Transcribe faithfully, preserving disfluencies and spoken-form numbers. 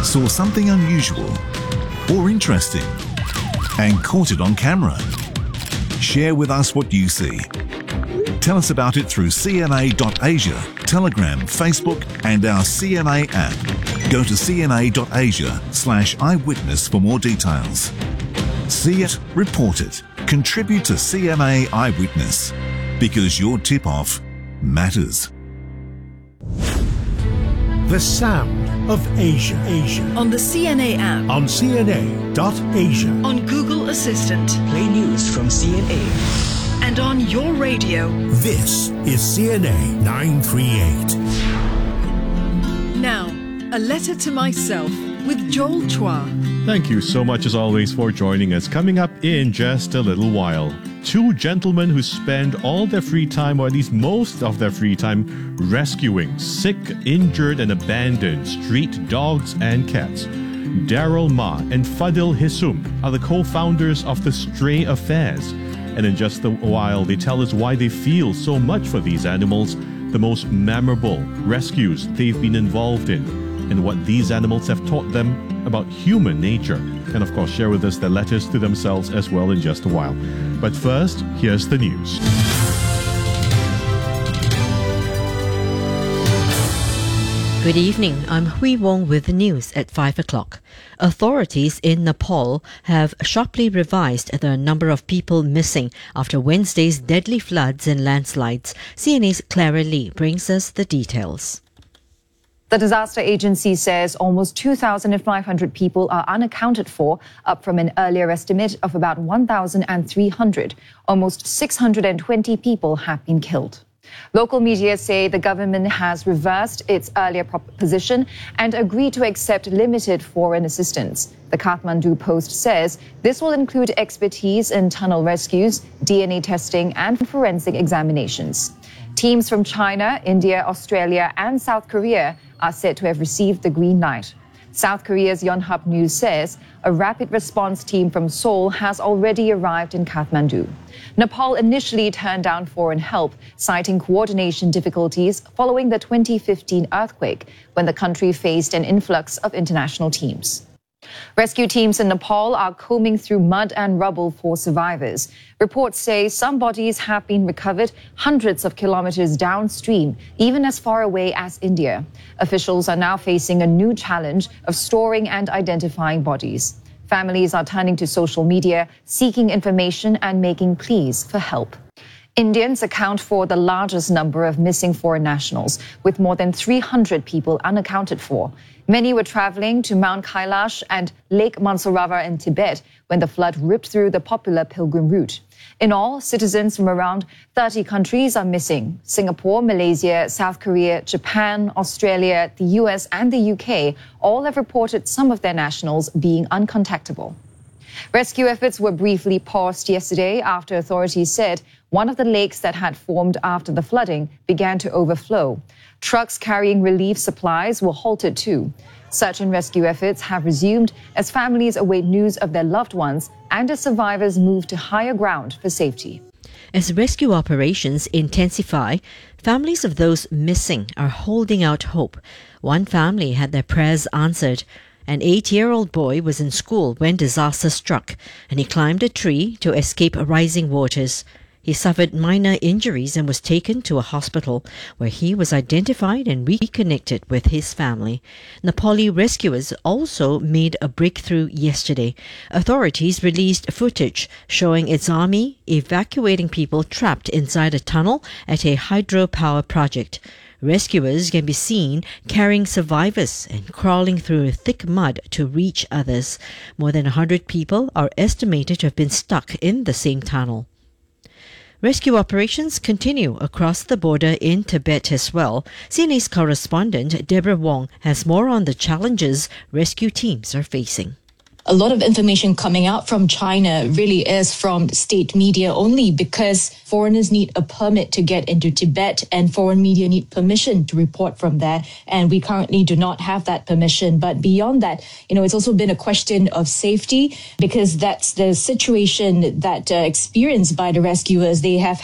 saw something unusual or interesting and caught it on camera? Share with us what you see. Tell us about it through C N A dot asia, Telegram, Facebook and our C N A app. Go to C N A dot asia slash eyewitness for more details. See it, report it, contribute to C N A Eyewitness, because your tip-off matters. The sound of Asia. Asia. On the C N A app. On C N A dot asia. On Google Assistant. Play news from C N A. And on your radio. This is C N A nine thirty-eight. Now, a letter to myself with Joel Chua. Thank you so much as always for joining us. Coming up in just a little while, two gentlemen who spend all their free time, or at least most of their free time, rescuing sick, injured and abandoned street dogs and cats. Daryl Ma and Fadil Hisum are the co-founders of the Stray Affairs. And in just a while, they tell us why they feel so much for these animals, the most memorable rescues they've been involved in, and what these animals have taught them about human nature. And of course, share with us their letters to themselves as well in just a while. But first, here's the news. Good evening, I'm Hui Wong with the news at five o'clock. Authorities in Nepal have sharply revised the number of people missing after Wednesday's deadly floods and landslides. C N A's Clara Lee brings us the details. The disaster agency says almost two thousand five hundred people are unaccounted for, up from an earlier estimate of about one thousand three hundred. Almost six hundred twenty people have been killed. Local media say the government has reversed its earlier position and agreed to accept limited foreign assistance. The Kathmandu Post says this will include expertise in tunnel rescues, D N A testing and forensic examinations. Teams from China, India, Australia and South Korea are said to have received the green light. South Korea's Yonhap News says a rapid response team from Seoul has already arrived in Kathmandu. Nepal initially turned down foreign help, citing coordination difficulties following the twenty fifteen earthquake, when the country faced an influx of international teams. Rescue teams in Nepal are combing through mud and rubble for survivors. Reports say some bodies have been recovered hundreds of kilometers downstream, even as far away as India. Officials are now facing a new challenge of storing and identifying bodies. Families are turning to social media, seeking information and making pleas for help. Indians account for the largest number of missing foreign nationals, with more than three hundred people unaccounted for. Many were traveling to Mount Kailash and Lake Mansarovar in Tibet when the flood ripped through the popular pilgrim route. In all, citizens from around thirty countries are missing. Singapore, Malaysia, South Korea, Japan, Australia, the U S and the U K all have reported some of their nationals being uncontactable. Rescue efforts were briefly paused yesterday after authorities said one of the lakes that had formed after the flooding began to overflow. Trucks carrying relief supplies were halted too. Search and rescue efforts have resumed as families await news of their loved ones and as survivors move to higher ground for safety. As rescue operations intensify, families of those missing are holding out hope. One family had their prayers answered. An eight-year-old boy was in school when disaster struck, and he climbed a tree to escape rising waters. He suffered minor injuries and was taken to a hospital, where he was identified and reconnected with his family. Nepali rescuers also made a breakthrough yesterday. Authorities released footage showing its army evacuating people trapped inside a tunnel at a hydropower project. Rescuers can be seen carrying survivors and crawling through thick mud to reach others. More than one hundred people are estimated to have been stuck in the same tunnel. Rescue operations continue across the border in Tibet as well. C N A's correspondent Deborah Wong has more on the challenges rescue teams are facing. A lot of information coming out from China really is from state media only, because foreigners need a permit to get into Tibet and foreign media need permission to report from there. And we currently do not have that permission. But beyond that, you know, it's also been a question of safety, because that's the situation that uh, experienced by the rescuers. They have